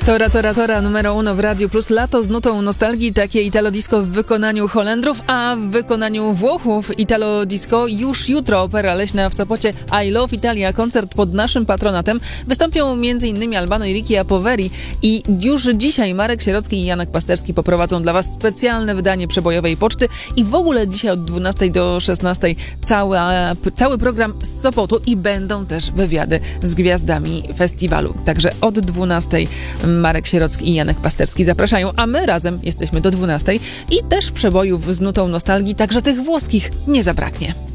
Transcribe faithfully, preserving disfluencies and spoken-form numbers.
Tora, tora, tora, numero uno w Radiu Plus. Lato z nutą nostalgii, takie Italo Disco w wykonaniu Holendrów, a w wykonaniu Włochów Italo Disco już jutro Opera Leśna w Sopocie I Love Italia, koncert pod naszym patronatem. Wystąpią m.in. Albano i Ricky Apoveri i już dzisiaj Marek Sierocki i Janek Pasterski poprowadzą dla Was specjalne wydanie przebojowej poczty i w ogóle dzisiaj od dwunastej do szesnastej cała, cały program z Sopotu i będą też wywiady z gwiazdami festiwalu. Także od dwunastej Marek Sierocki i Janek Pasterski zapraszają, a my razem jesteśmy do dwunastej i też przebojów z nutą nostalgii, także tych włoskich nie zabraknie.